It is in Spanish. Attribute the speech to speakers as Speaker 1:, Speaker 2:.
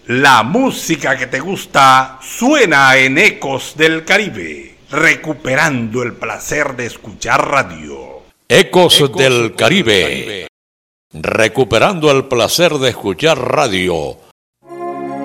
Speaker 1: La música que te gusta suena en Ecos del Caribe, recuperando el placer de escuchar radio.
Speaker 2: Ecos del Caribe, recuperando el placer de escuchar radio.